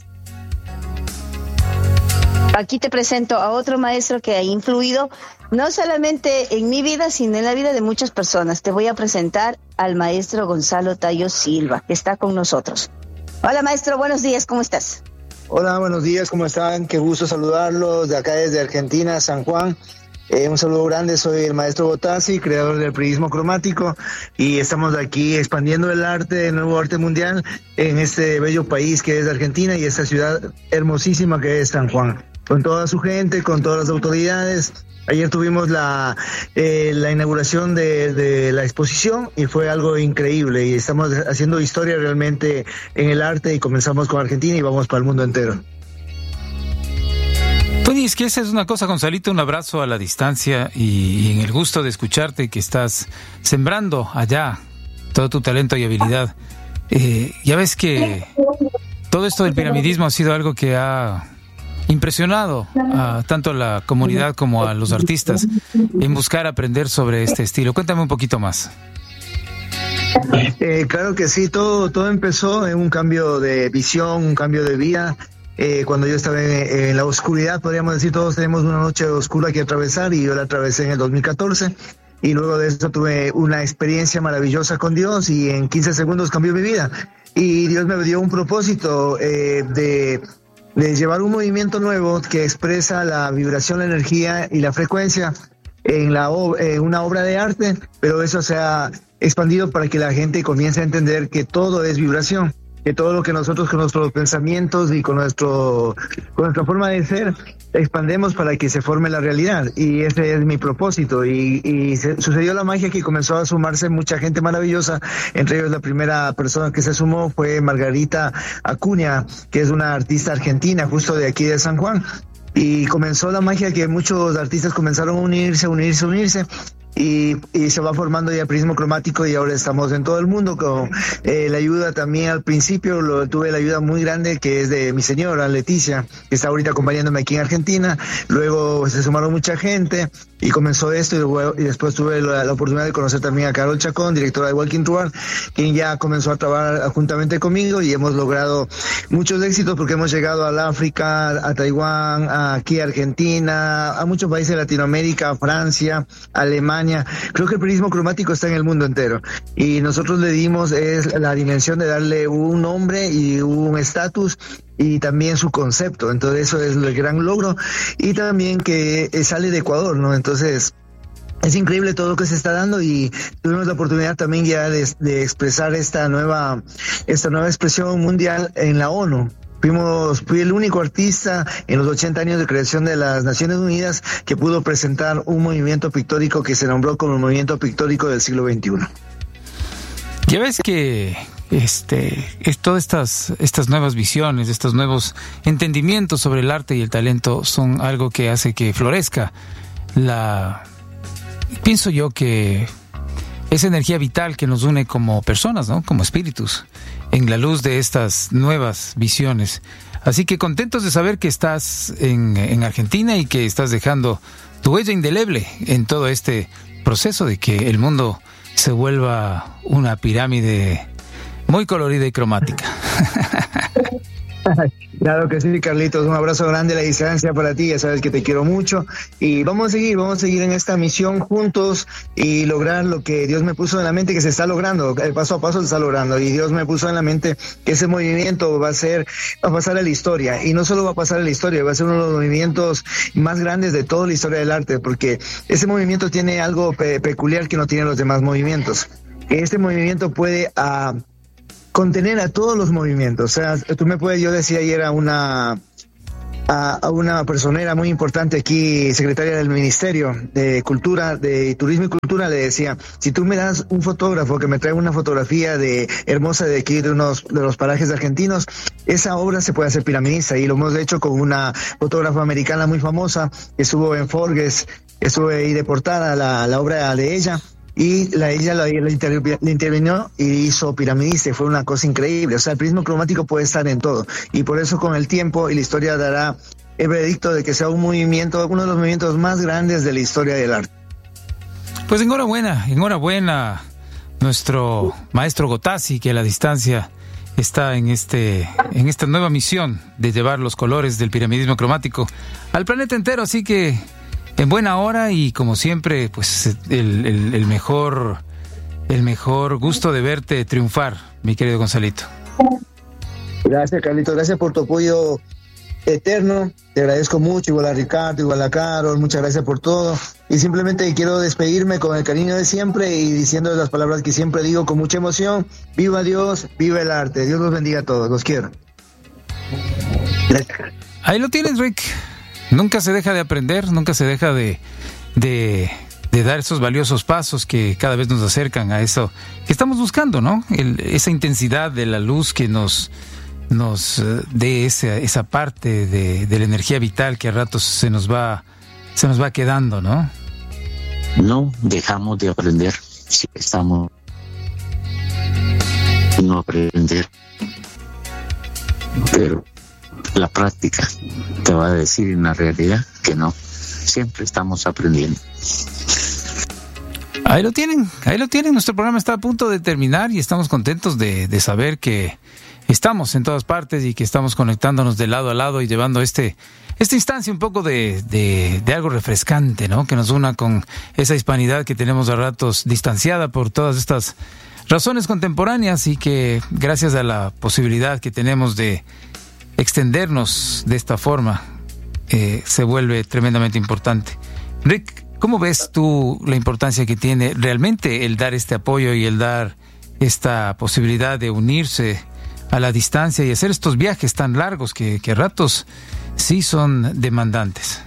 Aquí te presento a otro maestro que ha influido no solamente en mi vida, sino en la vida de muchas personas. Te voy a presentar al maestro Gonzalo Tallo Silva, que está con nosotros. Hola maestro, buenos días, ¿cómo estás? Hola, buenos días, ¿cómo están? Qué gusto saludarlos de acá desde Argentina, San Juan. Un saludo grande, soy el maestro Botassi, creador del prismo cromático, y estamos aquí expandiendo el arte, el nuevo arte mundial, en este bello país que es Argentina y esta ciudad hermosísima que es San Juan, con toda su gente, con todas las autoridades. Ayer tuvimos la inauguración de la exposición y fue algo increíble, y estamos haciendo historia realmente en el arte, y comenzamos con Argentina y vamos para el mundo entero. Oye, es que esa es una cosa, Gonzalito, un abrazo a la distancia y en el gusto de escucharte, que estás sembrando allá todo tu talento y habilidad. Ya ves que todo esto del piramidismo ha sido algo que ha impresionado a tanto a la comunidad como a los artistas en buscar aprender sobre este estilo. Cuéntame un poquito más. Claro que sí, todo empezó en un cambio de visión, un cambio de vida. Cuando yo estaba en la oscuridad, podríamos decir, todos tenemos una noche oscura que atravesar, y yo la atravesé en el 2014, y luego de eso tuve una experiencia maravillosa con Dios, y en 15 segundos cambió mi vida, y Dios me dio un propósito de llevar un movimiento nuevo que expresa la vibración, la energía y la frecuencia en una obra de arte, pero eso se ha expandido para que la gente comience a entender que todo es vibración, que todo lo que nosotros con nuestros pensamientos y con nuestra forma de ser expandemos para que se forme la realidad, y ese es mi propósito, y sucedió la magia que comenzó a sumarse mucha gente maravillosa. Entre ellos, la primera persona que se sumó fue Margarita Acuña, que es una artista argentina justo de aquí de San Juan, y comenzó la magia que muchos artistas comenzaron a unirse, y se va formando ya prismo cromático, y ahora estamos en todo el mundo con la ayuda también. Al principio tuve la ayuda muy grande, que es de mi señora Leticia, que está ahorita acompañándome aquí en Argentina. Luego se sumaron mucha gente y comenzó esto, y después tuve la oportunidad de conocer también a Carol Chacón, directora de Walking Truar, quien ya comenzó a trabajar juntamente conmigo, y hemos logrado muchos éxitos porque hemos llegado al África, a Taiwán, aquí a Argentina, a muchos países de Latinoamérica, a Francia, a Alemania. Creo que el prismo cromático está en el mundo entero, y nosotros le dimos la dimensión de darle un nombre y un estatus, y también su concepto. Entonces eso es el gran logro, y también que sale de Ecuador, ¿no? Entonces es increíble todo lo que se está dando, y tuvimos la oportunidad también ya de expresar esta nueva expresión mundial en la ONU. Fui el único artista en los 80 años de creación de las Naciones Unidas que pudo presentar un movimiento pictórico que se nombró como el movimiento pictórico del siglo XXI. Ya ves que todas estas nuevas visiones, estos nuevos entendimientos sobre el arte y el talento son algo que hace que florezca pienso yo que esa energía vital que nos une como personas, ¿no? Como espíritus, en la luz de estas nuevas visiones. Así que contentos de saber que estás en Argentina y que estás dejando tu huella indeleble en todo este proceso de que el mundo se vuelva una pirámide muy colorida y cromática. Claro que sí, Carlitos, un abrazo grande a la distancia para ti, ya sabes que te quiero mucho, y vamos a seguir en esta misión juntos y lograr lo que Dios me puso en la mente, que se está logrando, paso a paso se está logrando, y Dios me puso en la mente que ese movimiento va a pasar a la historia, y no solo va a pasar a la historia, va a ser uno de los movimientos más grandes de toda la historia del arte, porque ese movimiento tiene algo peculiar que no tienen los demás movimientos. Este movimiento puede contener a todos los movimientos. O sea, yo decía ayer a una a una personera muy importante aquí, secretaria del Ministerio de Cultura, de Turismo y Cultura, le decía, si tú me das un fotógrafo que me traiga una fotografía hermosa de aquí, de los parajes argentinos, esa obra se puede hacer piramidista, y lo hemos hecho con una fotógrafa americana muy famosa que estuvo en Forges, estuvo ahí de portada la obra de ella. Y ella le intervino y hizo piramidista, fue una cosa increíble. O sea, el prisma cromático puede estar en todo. Y por eso con el tiempo y la historia dará el veredicto de que sea un movimiento, uno de los movimientos más grandes de la historia del arte. Pues enhorabuena, nuestro maestro Gotazzi, que a la distancia está en esta nueva misión de llevar los colores del piramidismo cromático al planeta entero. Así que en buena hora y como siempre, pues el mejor gusto de verte triunfar, mi querido Gonzalito. Gracias, Carlito, gracias por tu apoyo eterno, te agradezco mucho, igual a Ricardo, igual a Carol, muchas gracias por todo, y simplemente quiero despedirme con el cariño de siempre y diciendo las palabras que siempre digo con mucha emoción: viva Dios, viva el arte, Dios los bendiga a todos, los quiero. Gracias. Ahí lo tienes, Rick. Nunca se deja de aprender, nunca se deja de dar esos valiosos pasos que cada vez nos acercan a eso que estamos buscando, ¿no? Esa intensidad de la luz que nos dé esa parte de la energía vital que a ratos se nos va quedando, ¿no? No dejamos de aprender si estamos no aprender, pero la práctica te va a decir en la realidad que no, siempre estamos aprendiendo. Ahí lo tienen, nuestro programa está a punto de terminar y estamos contentos de saber que estamos en todas partes y que estamos conectándonos de lado a lado y llevando esta instancia un poco de algo refrescante, ¿no? Que nos una con esa hispanidad que tenemos a ratos distanciada por todas estas razones contemporáneas, y que gracias a la posibilidad que tenemos de extendernos de esta forma, se vuelve tremendamente importante. Rick, ¿cómo ves tú la importancia que tiene realmente el dar este apoyo y el dar esta posibilidad de unirse a la distancia y hacer estos viajes tan largos que a ratos sí son demandantes?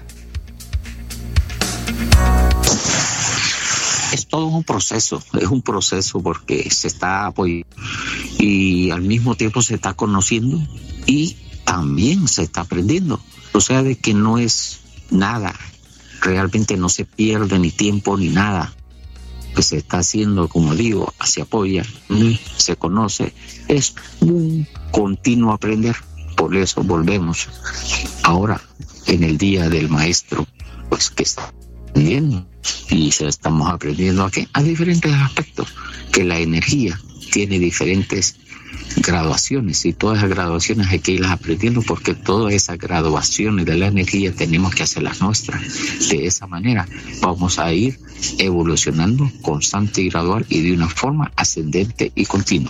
Es todo un proceso, porque se está apoyando y al mismo tiempo se está conociendo y también se está aprendiendo. O sea, de que no es nada, realmente no se pierde ni tiempo ni nada. Que se está haciendo, como digo, se apoya, se conoce, es un continuo aprender. Por eso volvemos ahora en el Día del Maestro, pues que está aprendiendo y estamos aprendiendo a diferentes aspectos, que la energía tiene diferentes graduaciones y todas esas graduaciones hay que irlas aprendiendo, porque todas esas graduaciones de la energía tenemos que hacerlas nuestras. De esa manera vamos a ir evolucionando constante y gradual y de una forma ascendente y continua.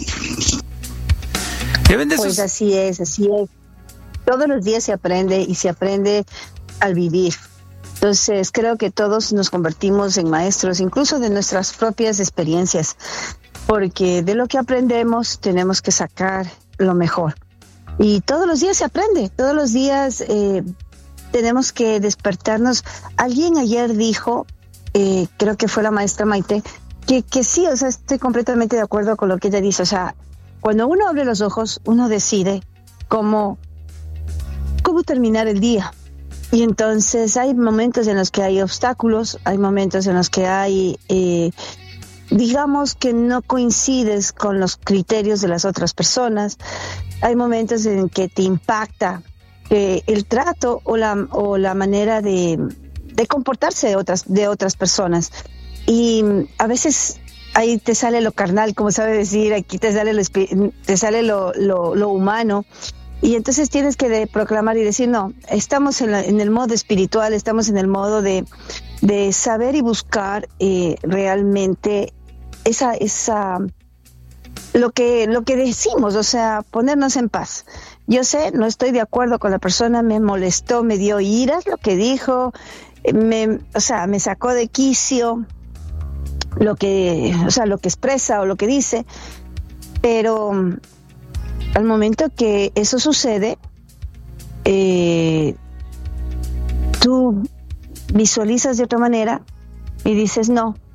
Pues así es. Todos los días se aprende y se aprende al vivir. Entonces creo que todos nos convertimos en maestros, incluso de nuestras propias experiencias, porque de lo que aprendemos tenemos que sacar lo mejor. Y todos los días se aprende, todos los días tenemos que despertarnos. Alguien ayer dijo, creo que fue la maestra Maite, que sí, o sea, estoy completamente de acuerdo con lo que ella dice. O sea, cuando uno abre los ojos, uno decide cómo terminar el día. Y entonces hay momentos en los que hay obstáculos, hay momentos en los que hay, digamos que no coincides con los criterios de las otras personas, hay momentos en que te impacta el trato o la manera de comportarse de otras personas. Y a veces ahí te sale lo carnal, como sabe decir, aquí te sale lo humano. Y entonces tienes que proclamar y decir, no, estamos en el modo espiritual, estamos en el modo de saber y buscar realmente lo que decimos, o sea, ponernos en paz. Yo sé, no estoy de acuerdo con la persona, me molestó, me dio ira lo que dijo, me sacó de quicio lo que expresa o lo que dice, pero al momento que eso sucede, tú visualizas de otra manera y dices, no,